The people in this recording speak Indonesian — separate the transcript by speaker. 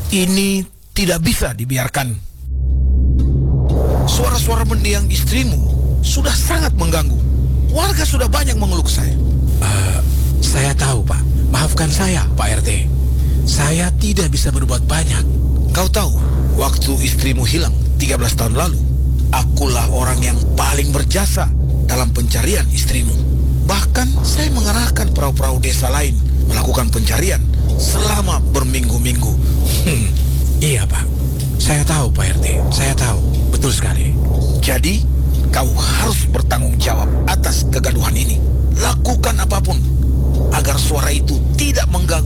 Speaker 1: Ini tidak bisa dibiarkan. Suara-suara mendiang istrimu sudah sangat mengganggu. Warga sudah banyak mengeluh saya.
Speaker 2: Saya tahu, Pak. Maafkan saya, Pak RT. Saya tidak bisa berbuat banyak.
Speaker 1: Kau tahu, waktu istrimu hilang 13 tahun lalu, akulah orang yang paling berjasa dalam pencarian istrimu. Bahkan saya mengarahkan perahu-perahu desa lain melakukan pencarian selama berminggu-minggu.
Speaker 2: Iya, Pak. Saya tahu, Pak RT. Saya tahu. Betul sekali.
Speaker 1: Jadi, kau harus bertanggung jawab atas kegaduhan ini. Lakukan apapun agar suara itu tidak mengganggu